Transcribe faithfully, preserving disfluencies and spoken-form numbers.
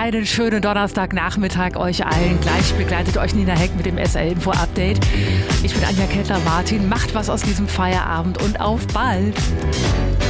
einen schönen Donnerstagnachmittag euch allen. Gleich begleitet euch Nina Heck mit dem S R-Info-Update. Ich bin Anja Kettler-Martin. Macht was aus diesem Feierabend und auf bald.